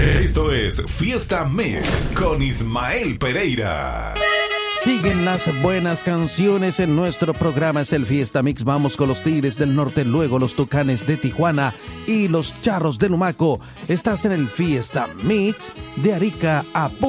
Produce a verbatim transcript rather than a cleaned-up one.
Esto es Fiesta Mix con Ismael Pereira. Siguen las buenas canciones en nuestro programa, es el Fiesta Mix. Vamos con los Tigres del Norte, luego los Tucanes de Tijuana y los Charros de Numaco. Estás en el Fiesta Mix de Arica a